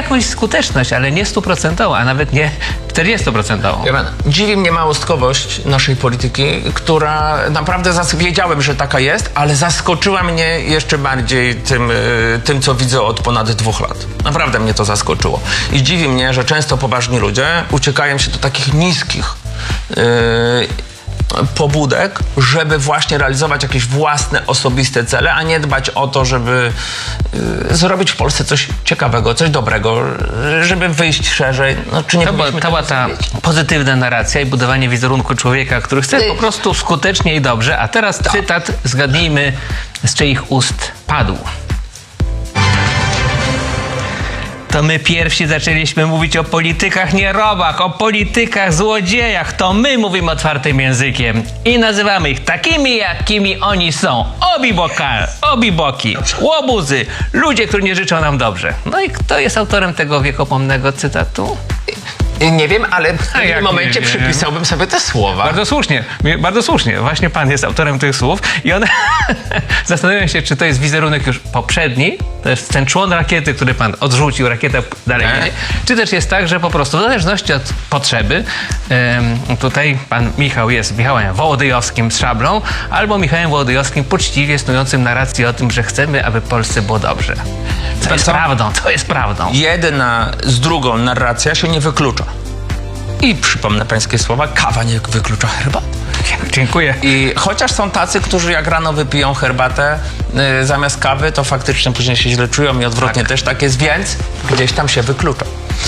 jakąś skuteczność, ale nie 100%, a nawet nie 40%. Wie pan, dziwi mnie małostkowość naszej polityki, która naprawdę wiedziałem, że taka jest, ale zaskoczyła mnie jeszcze bardziej tym, co widzę od ponad 2 lat. Naprawdę mnie to zaskoczyło. I dziwi mnie, że często poważni ludzie uciekają się do takich niskich pobudek, żeby właśnie realizować jakieś własne, osobiste cele, a nie dbać o to, żeby zrobić w Polsce coś ciekawego, coś dobrego, żeby wyjść szerzej. No, czy nie to była ta pozytywna narracja i budowanie wizerunku człowieka, który chce po prostu skutecznie i dobrze. A teraz cytat, zgadnijmy, z czyich ust padł. To my pierwsi zaczęliśmy mówić o politykach nierobach, o politykach złodziejach. To my mówimy otwartym językiem i nazywamy ich takimi, jakimi oni są. Obiboki, łobuzy, ludzie, którzy nie życzą nam dobrze. No i kto jest autorem tego wiekopomnego cytatu? Nie wiem, ale w tym momencie przypisałbym sobie te słowa. Bardzo słusznie. Właśnie pan jest autorem tych słów i one zastanawiam się, czy to jest wizerunek już poprzedni, to jest ten człon rakiety, który pan odrzucił, rakieta dalej jedzie, czy też jest tak, że po prostu w zależności od potrzeby tutaj pan Michał jest Michałem Wołodyjowskim z szablą, albo Michałem Wołodyjowskim poczciwie snującym narrację o tym, że chcemy, aby Polsce było dobrze. To jest prawdą. Jedna z drugą narracja się nie wyklucza. I przypomnę pańskie słowa, kawa nie wyklucza herbaty. Dziękuję. I chociaż są tacy, którzy jak rano wypiją herbatę zamiast kawy, to faktycznie później się źle czują i odwrotnie też tak jest, więc gdzieś tam się wyklucza.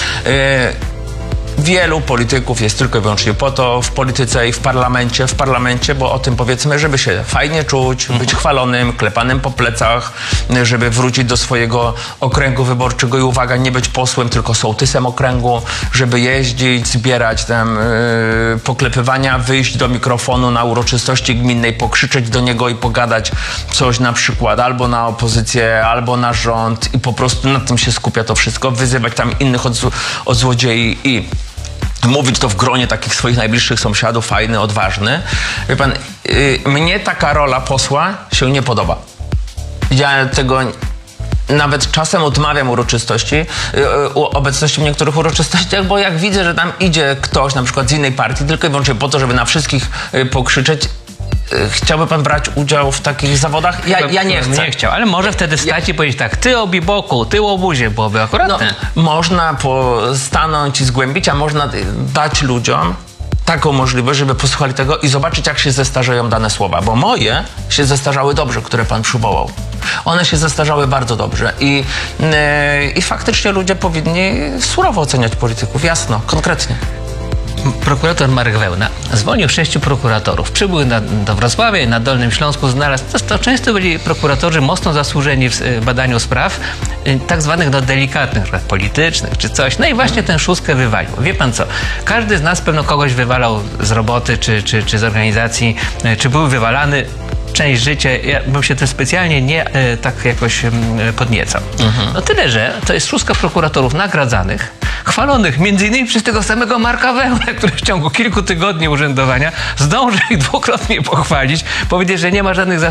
Wielu polityków jest tylko i wyłącznie po to w polityce i w parlamencie, bo o tym powiedzmy, żeby się fajnie czuć, być chwalonym, klepanym po plecach, żeby wrócić do swojego okręgu wyborczego i uwaga, nie być posłem, tylko sołtysem okręgu, żeby jeździć, zbierać tam poklepywania, wyjść do mikrofonu na uroczystości gminnej, pokrzyczeć do niego i pogadać coś na przykład albo na opozycję, albo na rząd i po prostu na tym się skupia to wszystko, wyzywać tam innych od złodziei i mówić to w gronie takich swoich najbliższych sąsiadów, fajny, odważny. Wie pan, mnie taka rola posła się nie podoba. Ja tego nawet czasem odmawiam obecności w niektórych uroczystościach, bo jak widzę, że tam idzie ktoś na przykład z innej partii, tylko i wyłącznie po to, żeby na wszystkich pokrzyczeć, chciałby pan brać udział w takich zawodach? Ja nie chcę. Nie chciał, ale może wtedy stać i powiedzieć tak, ty obiboku, ty łobuzie, byłoby akurat. No, można stanąć i zgłębić, a można dać ludziom taką możliwość, żeby posłuchali tego i zobaczyć, jak się zestarzeją dane słowa. Bo moje się zestarzały dobrze, które pan przywołał. One się zestarzały bardzo dobrze i faktycznie ludzie powinni surowo oceniać polityków, jasno, konkretnie. Prokurator Marek Wełna zwolnił 6 prokuratorów. Przybył do Wrocławia i na Dolnym Śląsku znalazł, to często byli prokuratorzy mocno zasłużeni w badaniu spraw tak zwanych delikatnych, na przykład politycznych czy coś. No i właśnie tę szóstkę wywalił. Wie pan co, każdy z nas pewno kogoś wywalał z roboty czy z organizacji, czy był wywalany. Część życia, ja bym się tym specjalnie nie tak jakoś podniecał. No tyle, że to jest 6 prokuratorów nagradzanych, chwalonych między innymi przez tego samego Marka Wełnę, który w ciągu kilku tygodni urzędowania zdążył ich 2-krotnie pochwalić, powiedzieć, że nie ma żadnych